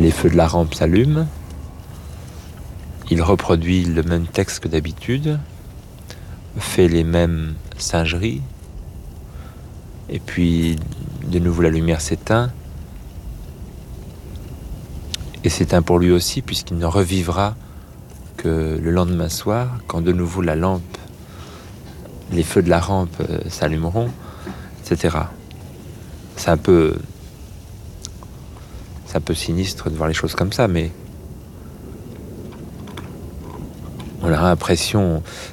les feux de la rampe s'allument. Il reproduit le même texte que d'habitude, fait les mêmes singeries, et puis de nouveau la lumière s'éteint, et s'éteint pour lui aussi, puisqu'il ne revivra que le lendemain soir, quand de nouveau la lampe, les feux de la rampe s'allumeront, etc. C'est un peu sinistre de voir les choses comme ça, mais on a l'impression,